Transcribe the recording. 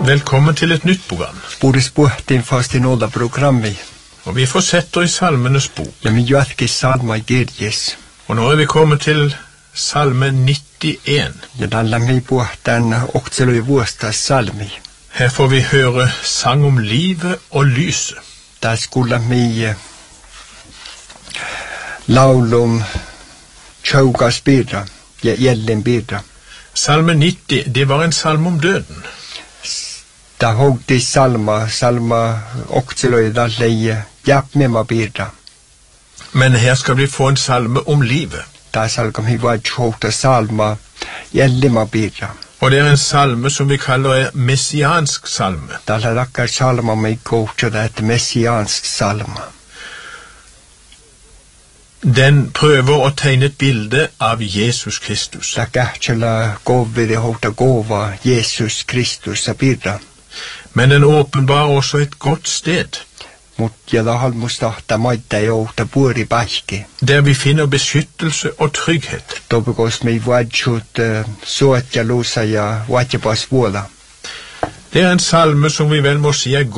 Velkommen til et nytt program. Puhutis puhuttiin fasti nolla programmi. Og vi fortsetter i Salmenes bok. Ja me jatkis salma kirjes. Og nå vi kommet til Salme 91. Ja tällä me puhutaan okseloi vuostas salmi. Her får vi høre sang om livet og lyset. Der skulle me laulum tjaukas birra ja jälleen birra. Salme 90, det var en salme om døden. Da hogti salma okseloi dalle jäpmema birra. Men her skal vi få en salme om livet. Da salgam hi var tjauta salma jällema birra. Og det en salme som vi kaller messiansk salme. Tällä rakkar salma me kohtata et messiansk salma. Den prøver å tegne et bilde av Jesus Kristus. Da kähtsellä kovvide houta kova Jesus Kristus birra. Men den åpenbarer også et godt sted. Mut ja halmustahta maita jouta puori pähki. Der vi finner beskyttelse og trygghet. Topikos me vadsut suot ja luusa ja vatjapas vuola. Det en salme som vi vel må si